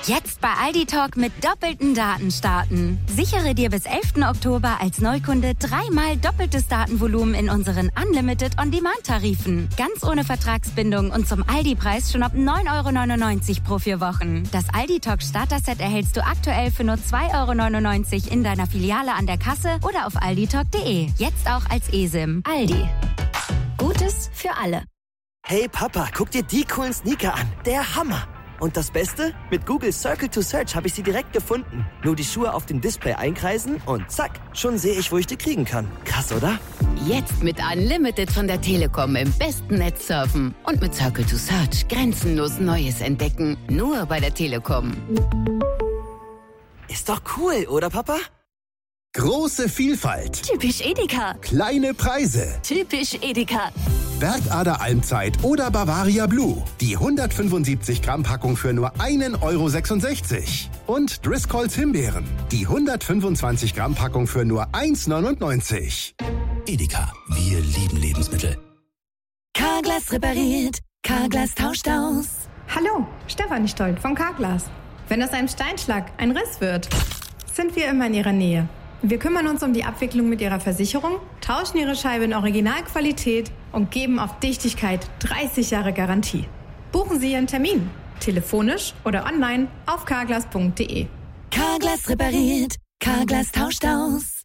Jetzt bei Aldi Talk mit doppelten Daten starten. Sichere dir bis 11. Oktober als Neukunde 3-mal doppeltes Datenvolumen in unseren Unlimited On-Demand-Tarifen. Ganz ohne Vertragsbindung und zum Aldi-Preis schon ab 9,99 € pro 4 Wochen. Das Aldi Talk Starter-Set erhältst du aktuell für nur 2,99 € in deiner Filiale an der Kasse oder auf alditalk.de. Jetzt auch als eSIM. Aldi. Gutes für alle. Hey Papa, guck dir die coolen Sneaker an. Der Hammer. Und das Beste? Mit Google Circle to Search habe ich sie direkt gefunden. Nur die Schuhe auf dem Display einkreisen und zack, schon sehe ich, wo ich die kriegen kann. Krass, oder? Jetzt mit Unlimited von der Telekom im besten Netz surfen. Und mit Circle to Search grenzenlos Neues entdecken. Nur bei der Telekom. Ist doch cool, oder Papa? Große Vielfalt. Typisch Edeka. Kleine Preise. Typisch Edeka. Bergader Almzeit oder Bavaria Blue. Die 175 Gramm Packung für nur 1,66 €. Und Driscolls Himbeeren. Die 125 Gramm Packung für nur 1,99 €. Edeka, wir lieben Lebensmittel. Carglass repariert. Carglass tauscht aus. Hallo, Stefanie Stolt vom Carglass. Wenn aus einem Steinschlag ein Riss wird, sind wir immer in Ihrer Nähe. Wir kümmern uns um die Abwicklung mit Ihrer Versicherung, tauschen Ihre Scheibe in Originalqualität und geben auf Dichtigkeit 30 Jahre Garantie. Buchen Sie Ihren Termin, telefonisch oder online auf carglass.de. Carglass repariert. Carglass tauscht aus.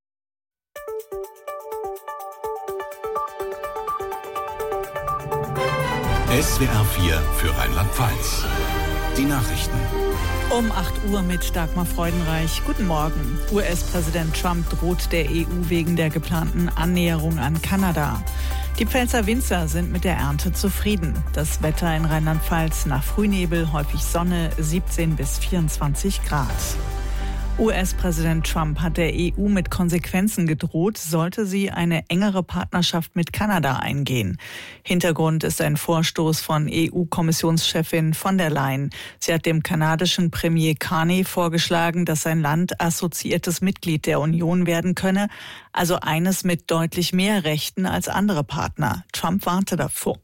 SWR 4 für Rheinland-Pfalz. Die Nachrichten. Um 8 Uhr mit Dagmar Freudenreich. Guten Morgen. US-Präsident Trump droht der EU wegen der geplanten Annäherung an Kanada. Die Pfälzer Winzer sind mit der Ernte zufrieden. Das Wetter in Rheinland-Pfalz nach Frühnebel, häufig Sonne, 17 bis 24 Grad. US-Präsident Trump hat der EU mit Konsequenzen gedroht, sollte sie eine engere Partnerschaft mit Kanada eingehen. Hintergrund ist ein Vorstoß von EU-Kommissionschefin von der Leyen. Sie hat dem kanadischen Premier Carney vorgeschlagen, dass sein Land assoziiertes Mitglied der Union werden könne, also eines mit deutlich mehr Rechten als andere Partner. Trump warnte davor.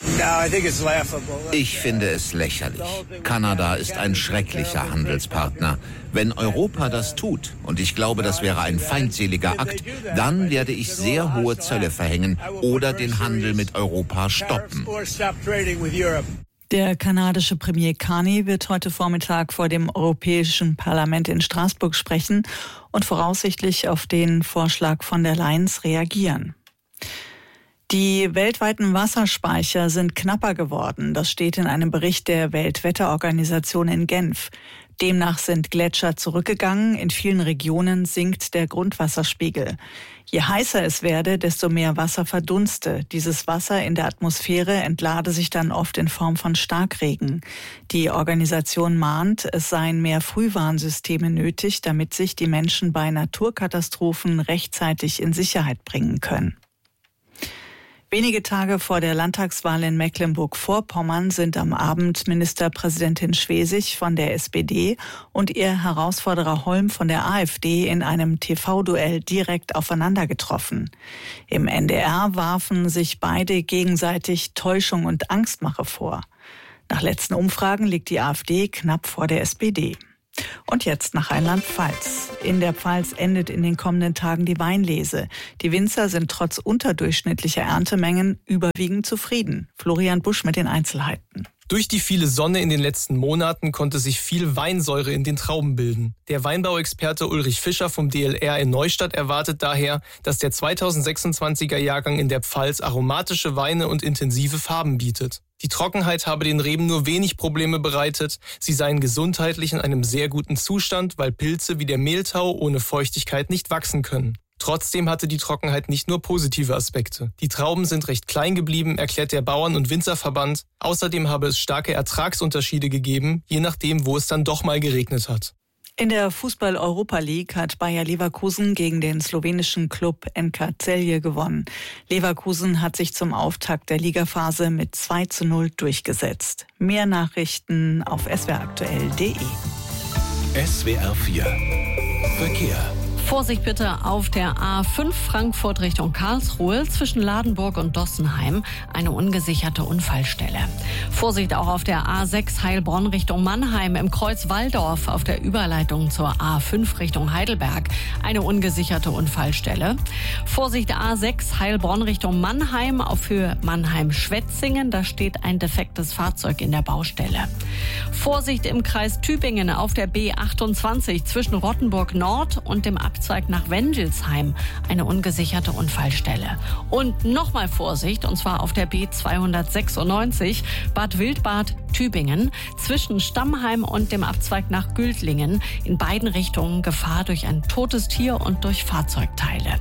Ich finde es lächerlich. Kanada ist ein schrecklicher Handelspartner. Wenn Europa das tut, und ich glaube, das wäre ein feindseliger Akt, dann werde ich sehr hohe Zölle verhängen oder den Handel mit Europa stoppen. Der kanadische Premier Carney wird heute Vormittag vor dem Europäischen Parlament in Straßburg sprechen und voraussichtlich auf den Vorschlag von der Leyen reagieren. Die weltweiten Wasserspeicher sind knapper geworden. Das steht in einem Bericht der Weltwetterorganisation in Genf. Demnach sind Gletscher zurückgegangen. In vielen Regionen sinkt der Grundwasserspiegel. Je heißer es werde, desto mehr Wasser verdunste. Dieses Wasser in der Atmosphäre entlade sich dann oft in Form von Starkregen. Die Organisation mahnt, es seien mehr Frühwarnsysteme nötig, damit sich die Menschen bei Naturkatastrophen rechtzeitig in Sicherheit bringen können. Wenige Tage vor der Landtagswahl in Mecklenburg-Vorpommern sind am Abend Ministerpräsidentin Schwesig von der SPD und ihr Herausforderer Holm von der AfD in einem TV-Duell direkt aufeinander getroffen. Im NDR warfen sich beide gegenseitig Täuschung und Angstmache vor. Nach letzten Umfragen liegt die AfD knapp vor der SPD. Und jetzt nach Rheinland-Pfalz. In der Pfalz endet in den kommenden Tagen die Weinlese. Die Winzer sind trotz unterdurchschnittlicher Erntemengen überwiegend zufrieden. Florian Busch mit den Einzelheiten. Durch die viele Sonne in den letzten Monaten konnte sich viel Weinsäure in den Trauben bilden. Der Weinbauexperte Ulrich Fischer vom DLR in Neustadt erwartet daher, dass der 2026er Jahrgang in der Pfalz aromatische Weine und intensive Farben bietet. Die Trockenheit habe den Reben nur wenig Probleme bereitet. Sie seien gesundheitlich in einem sehr guten Zustand, weil Pilze wie der Mehltau ohne Feuchtigkeit nicht wachsen können. Trotzdem hatte die Trockenheit nicht nur positive Aspekte. Die Trauben sind recht klein geblieben, erklärt der Bauern- und Winzerverband. Außerdem habe es starke Ertragsunterschiede gegeben, je nachdem, wo es dann doch mal geregnet hat. In der Fußball-Europa League hat Bayer Leverkusen gegen den slowenischen Klub NK Celje gewonnen. Leverkusen hat sich zum Auftakt der Ligaphase mit 2:0 durchgesetzt. Mehr Nachrichten auf swraktuell.de. SWR 4 Verkehr. Vorsicht bitte auf der A5 Frankfurt Richtung Karlsruhe zwischen Ladenburg und Dossenheim, eine ungesicherte Unfallstelle. Vorsicht auch auf der A6 Heilbronn Richtung Mannheim im Kreuz Walldorf auf der Überleitung zur A5 Richtung Heidelberg, eine ungesicherte Unfallstelle. Vorsicht A6 Heilbronn Richtung Mannheim auf Höhe Mannheim-Schwetzingen, da steht ein defektes Fahrzeug in der Baustelle. Vorsicht im Kreis Tübingen auf der B28 zwischen Rottenburg Nord und dem Abzweig nach Wendelsheim, eine ungesicherte Unfallstelle. Und nochmal Vorsicht, und zwar auf der B296 Bad Wildbad Tübingen zwischen Stammheim und dem Abzweig nach Güldlingen. In beiden Richtungen Gefahr durch ein totes Tier und durch Fahrzeugteile.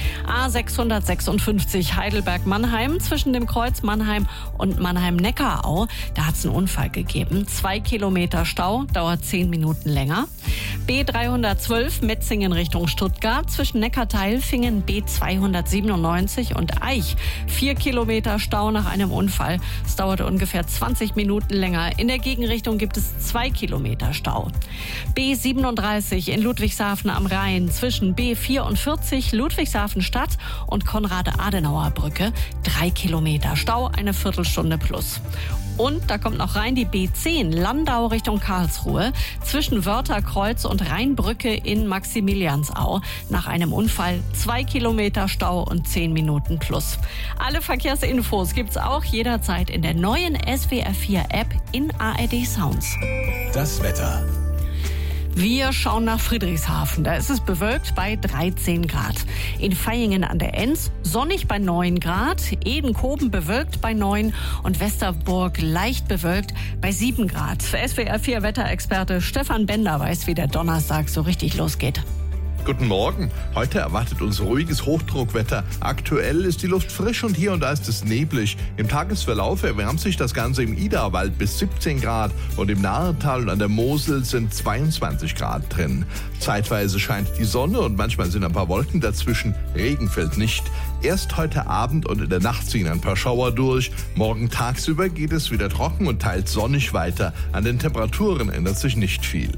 A656 Heidelberg-Mannheim zwischen dem Kreuz Mannheim und Mannheim-Neckarau. Da hat es einen Unfall gegeben. 2 Kilometer Stau, dauert 10 Minuten länger. B312 Metzingen Richtung Stuttgart zwischen Neckarteilfingen, B297 und Eich. 4 Kilometer Stau nach einem Unfall. Es dauert ungefähr 20 Minuten länger. In der Gegenrichtung gibt es 2 Kilometer Stau. B37 in Ludwigshafen am Rhein zwischen B44 Ludwigshafen Stadt und Konrad-Adenauer-Brücke. 3 Kilometer Stau, eine Viertelstunde plus. Und da kommt noch rein die B10 Landau Richtung Karlsruhe zwischen Wörtherkreuz und Rheinbrücke in Maximiliansau. Nach einem Unfall 2 Kilometer Stau und 10 Minuten plus. Alle Verkehrsinfos gibt's auch jederzeit in der neuen SWR4-App in ARD Sounds. Das Wetter. Wir schauen nach Friedrichshafen. Da ist es bewölkt bei 13 Grad. In Vaihingen an der Enz sonnig bei 9 Grad. Edenkoben bewölkt bei 9 und Westerburg leicht bewölkt bei 7 Grad. SWR4 Wetterexperte Stefan Bender weiß, wie der Donnerstag so richtig losgeht. Guten Morgen. Heute erwartet uns ruhiges Hochdruckwetter. Aktuell ist die Luft frisch und hier und da ist es neblig. Im Tagesverlauf erwärmt sich das Ganze im Idarwald bis 17 Grad und im Nahetal und an der Mosel sind 22 Grad drin. Zeitweise scheint die Sonne und manchmal sind ein paar Wolken dazwischen. Regen fällt nicht. Erst heute Abend und in der Nacht ziehen ein paar Schauer durch. Morgen tagsüber geht es wieder trocken und teils sonnig weiter. An den Temperaturen ändert sich nicht viel.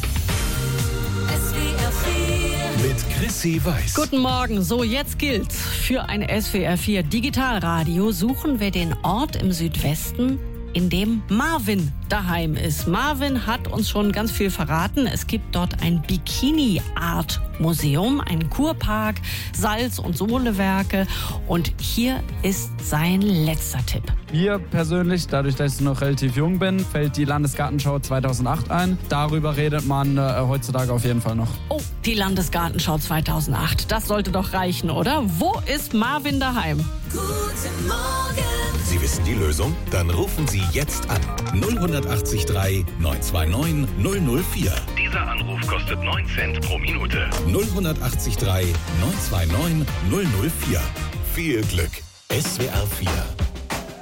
Mit Chrissy Weiß. Guten Morgen. So, jetzt gilt, für ein SWR4 Digitalradio suchen wir den Ort im Südwesten, in dem Marvin daheim ist. Marvin hat uns schon ganz viel verraten. Es gibt dort ein Bikini-Art-Museum, einen Kurpark, Salz- und Sohlewerke. Und hier ist sein letzter Tipp. Mir persönlich, dadurch, dass ich noch relativ jung bin, fällt die Landesgartenschau 2008 ein. Darüber redet man heutzutage auf jeden Fall noch. Oh, die Landesgartenschau 2008. Das sollte doch reichen, oder? Wo ist Marvin daheim? Guten Morgen. Sie wissen die Lösung? Dann rufen Sie jetzt an. 08039 929 004. Dieser Anruf kostet 9 Cent pro Minute. 08039 929 004. Viel Glück. SWR4